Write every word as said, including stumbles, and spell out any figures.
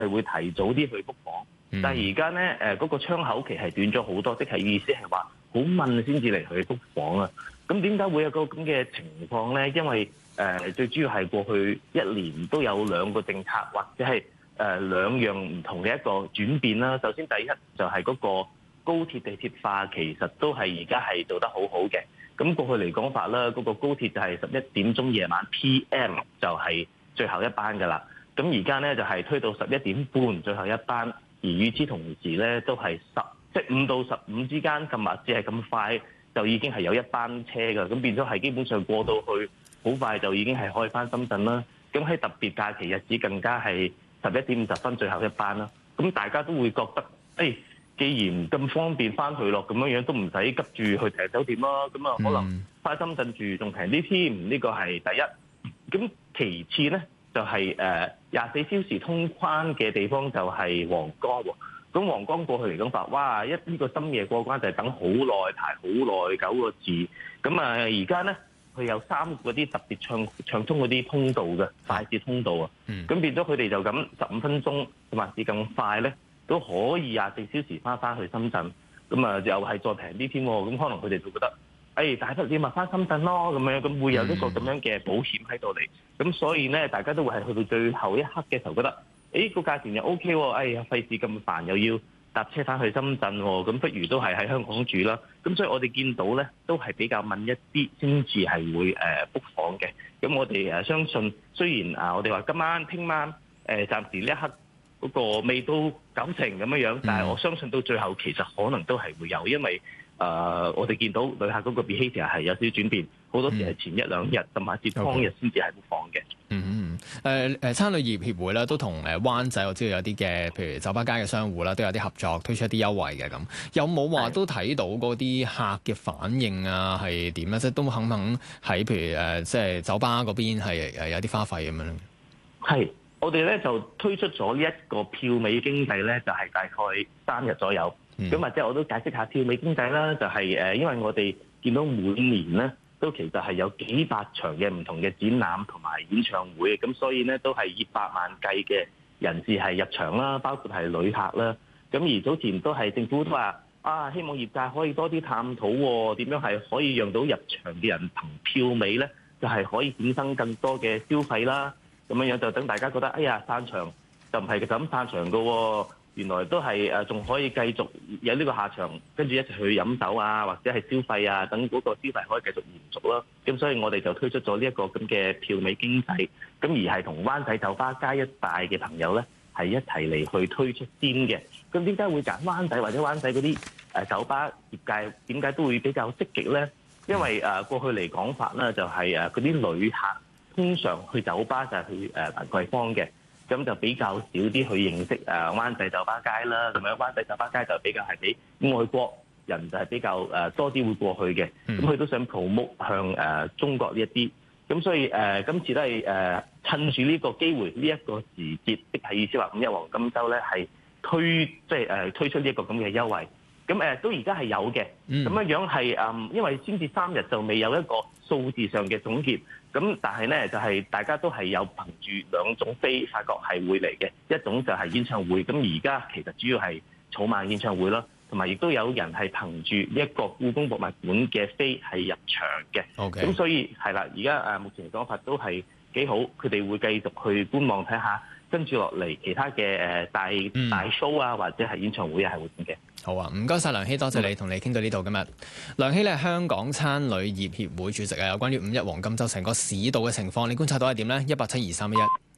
係會提早啲去 book 房。但係而家咧誒嗰個窗口期係短咗好多，即係意思係話好問先至嚟去 book 房啊。咁點解會有個咁嘅情況咧？因為誒、呃、最主要係過去一年都有兩個政策或者係誒、呃、兩樣唔同嘅一個轉變啦。首先第一就係嗰個高鐵地鐵化，其實都係而家係做得好好嘅。咁過去嚟講法啦，嗰、那個高鐵就係十一點鐘夜晚 P M 就係最後一班㗎啦。咁而家咧就係、是、推到十一點半最後一班，而與此同時咧都係十即係五到十五之間咁或者係咁快就已經係有一班車㗎。咁變咗係基本上過到去好快就已經係可以翻深圳啦。咁喺特別假期日子更加係十一點五十分最後一班啦。咁大家都會覺得誒。哎既然咁方便翻去咯，咁樣樣都唔使急住去訂酒店咯，咁啊可能翻深圳住仲平啲添，呢個係第一。咁其次咧就係誒廿四小時通關嘅地方就係皇崗喎。咁皇崗過去嚟講法，哇！一呢個深夜過關就係等好耐，排好耐九個字。咁啊而家咧佢有三個嗰啲特別暢暢通嗰啲通道嘅快捷通道啊，咁變咗佢哋就咁十五分鐘同埋至更快咧。都可以廿四小時翻翻去深圳，咁啊又係再平啲添喎，咁可能佢哋就覺得，誒、哎、大不了咪翻深圳咯，咁樣咁會有呢個咁樣嘅保險喺度嚟，咁所以咧大家都會係去到最後一刻嘅時候覺得，誒個價錢又 O K 喎，哎呀費事咁煩又要搭車翻去深圳喎，咁不如都係喺香港住啦，咁所以我哋見到咧都係比較問一啲先至係會誒 book 房嘅，咁我哋誒相信雖然啊我哋話今晚聽晚誒暫時呢一刻。嗰個未到九成咁樣樣，但係我相信到最後其實可能都係會有，因為誒、呃、我哋見到旅客嗰個 behaviour 係有少少轉變，好多時係前一兩日甚至當日先至係會放嘅。 嗯嗯誒誒，餐旅業協會咧都同誒灣仔我知道有啲嘅，譬如酒吧街嘅商戶啦，都有啲合作推出一啲優惠嘅咁。有冇話都睇到嗰啲客嘅反應啊？係點咧？即係都肯唔肯喺譬如誒即係酒吧嗰邊係誒有啲花費咁樣咧？係。 我哋咧就推出咗呢一個票尾經濟咧，就係、是、大概三日左右。咁、嗯、或者我都解釋下票尾經濟啦，就係、是、誒，因為我哋見到每年咧都其實係有幾百場嘅唔同嘅展覽同埋演唱會，咁所以咧都係以百萬計嘅人士係入場啦，包括係旅客啦。咁而早前都係政府都話啊，希望業界可以多啲探討點樣係可以讓到入場嘅人憑票尾咧，就係、是、可以衍生更多嘅消費啦。咁樣樣就等大家覺得，哎呀，散場就唔係咁散場㗎喎，原來都係誒，仲可以繼續有呢個下場，跟住一齊去飲酒啊，或者係消費啊，等嗰個消費可以繼續延續咯。咁所以我哋就推出咗呢一個咁嘅票尾經濟，咁而係同灣仔酒吧街一帶嘅朋友咧，係一齊嚟去推出先嘅。咁點解會揀灣仔或者灣仔嗰啲誒酒吧業界點解都會比較積極咧？因為誒過去嚟講法咧，就係誒嗰啲旅客。通常去酒吧就係去誒蘭桂坊嘅，咁就比較少啲去認識誒灣仔酒吧街啦。咁樣灣仔酒吧街就比較係俾外國人就係比較誒多啲會過去嘅。咁佢都想 promote 向誒中國呢一啲。咁所以誒今次都係誒趁住呢個機會，呢一個時節，即係意思話五一黃金週咧係推即係誒推出呢一個咁嘅優惠。咁誒都而家係有嘅。咁樣樣係誒，因為先至三日就未有一個數字上嘅總結。咁但係咧，就係、是、大家都係有憑住兩種飛，發覺係會嚟嘅。一種就係演唱會，咁而家其實主要係草蜢演唱會啦，同埋亦都有人係憑住一個故宮博物館嘅飛係入場嘅。OK，咁所以係啦，而家誒目前嚟講法都係幾好，佢哋會繼續去觀望睇下，跟住落嚟其他嘅誒大、嗯、大 show 啊，或者係演唱會啊，係會點嘅。好啊，唔該晒梁熙，多謝你同你傾到呢度今日。梁熙咧係香港餐旅業協會主席啊，有關於五一黃金週成個市道嘅情況，你觀察到係點呢？一八七二三一一。